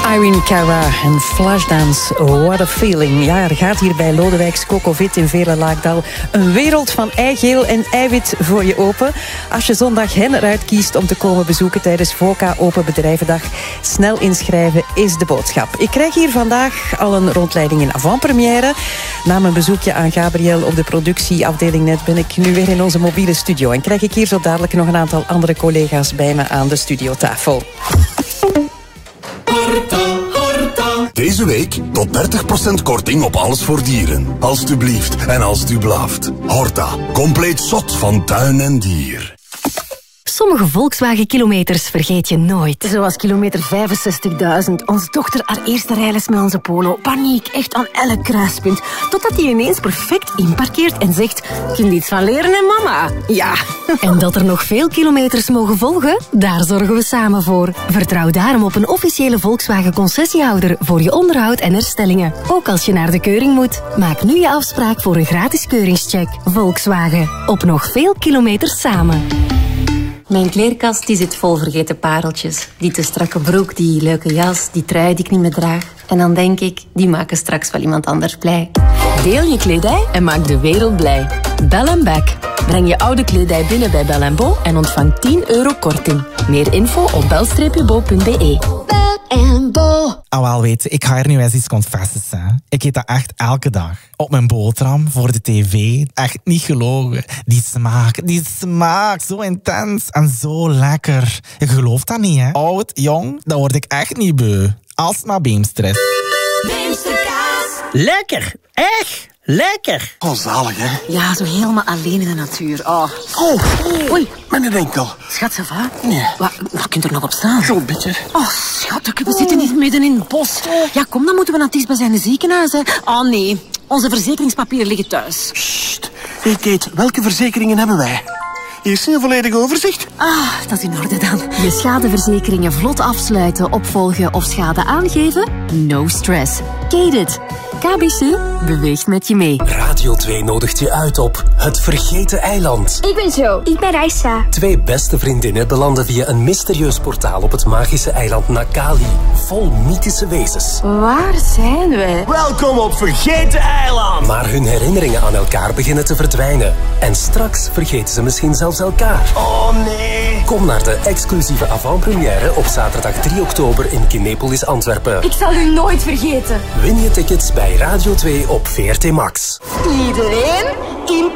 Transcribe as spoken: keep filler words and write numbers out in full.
Irene Cara en Flashdance, What a Feeling. Ja, er gaat hier bij Lodewijks Coco-Vit in Vele-Laakdal een wereld van eigeel en eiwit voor je open. Als je zondag hen eruit kiest om te komen bezoeken tijdens VOCA Open Bedrijvendag, snel inschrijven is de boodschap. Ik krijg hier vandaag al een rondleiding in avant-première. Na mijn bezoekje aan Gabriel op de productieafdeling net ben ik nu weer in onze mobiele studio en krijg ik hier zo dadelijk nog een aantal andere collega's bij me aan de studiotafel. Deze week tot dertig procent korting op alles voor dieren. Alsjeblieft en als u blaaft. Horta, compleet zot van tuin en dier. Sommige Volkswagen-kilometers vergeet je nooit. Zoals kilometer vijfenzestigduizend. Onze dochter haar eerste rijles met onze Polo. Paniek, echt aan elk kruispunt. Totdat hij ineens perfect inparkeert en zegt... Kunt iets van leren, hè, mama? Ja. En dat er nog veel kilometers mogen volgen? Daar zorgen we samen voor. Vertrouw daarom op een officiële Volkswagen-concessiehouder voor je onderhoud en herstellingen. Ook als je naar de keuring moet. Maak nu je afspraak voor een gratis keuringscheck. Volkswagen. Op nog veel kilometers samen. Mijn kleerkast die zit vol vergeten pareltjes. Die te strakke broek, die leuke jas, die trui die ik niet meer draag. En dan denk ik, die maken straks wel iemand anders blij. Deel je kledij en maak de wereld blij. Bell and Back. Breng je oude kledij binnen bij Bell and Bo en ontvang tien euro korting. Meer info op bel bo punt be. Bell and Bo. Ah, wel weet, ik ga er nu eens iets confessen. Ik eet dat echt elke dag. Op mijn boterham, voor de tv. Echt niet gelogen. Die smaak, die smaak. Zo intens en zo lekker. Je gelooft dat niet, hè? Oud, jong, dan word ik echt niet beu. Alsmaar Beemster. Beemsterkaas. Lekker, echt. Lekker. Oh, zalig, hè? Ja, zo helemaal alleen in de natuur. Oh, oh. Oei, mijn enkel. Schat, ça va? Nee. Wat, wat kunt er nog op staan? Zo'n beetje. Oh, schat, we zitten niet midden in het bos. Ja, kom, dan moeten we naar het dichtstbijzijnde ziekenhuis, hè. Oh, nee. Onze verzekeringspapieren liggen thuis. Sst. Hey, Kate, welke verzekeringen hebben wij? Hier is een volledig overzicht. Ah, dat is in orde dan. Je schadeverzekeringen vlot afsluiten, opvolgen of schade aangeven? No stress. Kate it. K B C beweegt met je mee. Radio twee nodigt je uit op Het Vergeten Eiland. Ik ben Jo. Ik ben Raissa. Twee beste vriendinnen belanden via een mysterieus portaal op het magische eiland Nakali. Vol mythische wezens. Waar zijn wij? Welkom op Vergeten Eiland. Maar hun herinneringen aan elkaar beginnen te verdwijnen. En straks vergeten ze misschien zelfs elkaar. Oh nee. Kom naar de exclusieve avant-première op zaterdag drie oktober in Kinepolis, Antwerpen. Ik zal u nooit vergeten. Win je tickets bij Radio twee op V R T Max. Iedereen in